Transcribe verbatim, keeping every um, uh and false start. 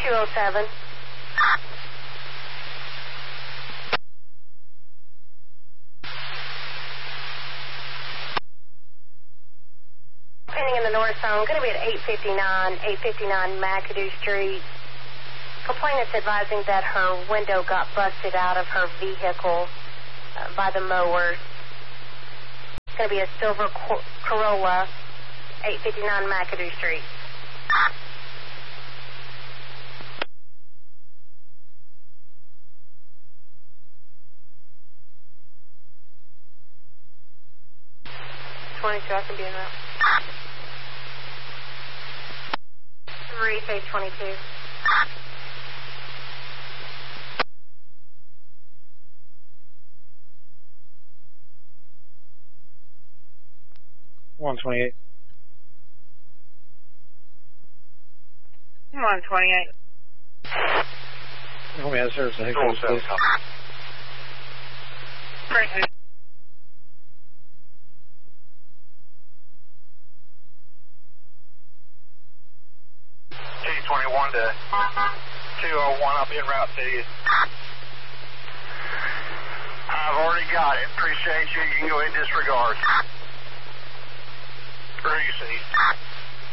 two oh seven. Pending in the north zone, going to be at eight fifty-nine, eight fifty-nine McAdoo Street. Complainant's advising that her window got busted out of her vehicle uh, by the mowers. It's going to be a silver Corolla, eight fifty-nine McAdoo Street. twenty-two, I can be in that. three, phase twenty-two. one twenty-eight. one twenty-eight. Oh, yeah, service. I think it was please. Great. T twenty-one to two oh one, I'll be en route to you. I've already got it. Appreciate you. You can go ahead and disregard. Where are you, see?